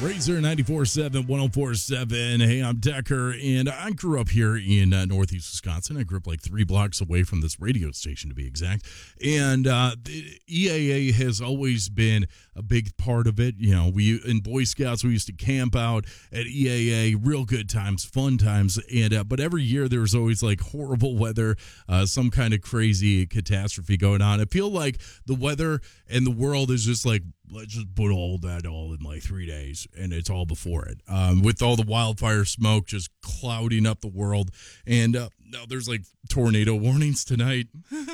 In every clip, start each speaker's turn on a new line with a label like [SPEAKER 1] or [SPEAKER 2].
[SPEAKER 1] Razor 94.7, 104.7. Hey, I'm Decker, and I grew up here in northeast Wisconsin. I grew up like 3 blocks away from this radio station, to be exact. And the EAA has always been a big part of it. You know, we in Boy Scouts, we used to camp out at EAA, real good times, fun times. And but every year there was always like horrible weather, some kind of crazy catastrophe going on. I feel like the weather and the world is just like, let's just put all that all in like 3 days, and it's all before it. With all the wildfire smoke just clouding up the world, and now there's like tornado warnings tonight.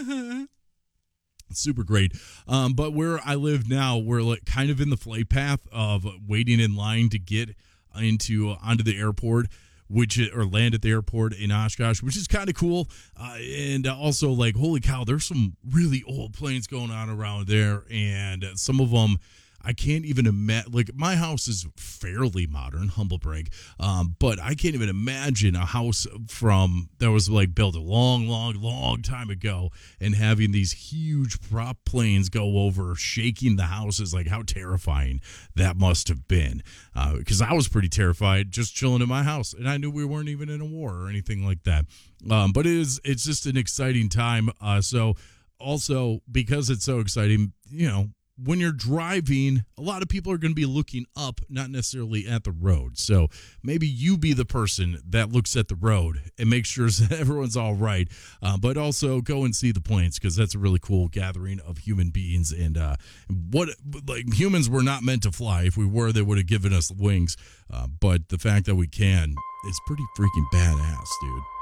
[SPEAKER 1] Super great. But where I live now, we're like kind of in the flight path of waiting in line to get onto the airport, or land at the airport in Oshkosh, which is kind of cool. And also, like, holy cow, there's some really old planes going on around there, and some of them I can't even imagine. Like, my house is fairly modern, humble brag, but I can't even imagine a house that was like built a long time ago and having these huge prop planes go over, shaking the houses. Like, how terrifying that must have been. Because I was pretty terrified just chilling in my house, and I knew we weren't even in a war or anything like that. But it's just an exciting time. So also, because it's so exciting, you know, when you're driving, a lot of people are going to be looking up, not necessarily at the road. So maybe you be the person that looks at the road and makes sure that everyone's all right. But also go and see the planes, because that's a really cool gathering of human beings. And humans were not meant to fly. If we were, they would have given us wings. But the fact that we can is pretty freaking badass, dude.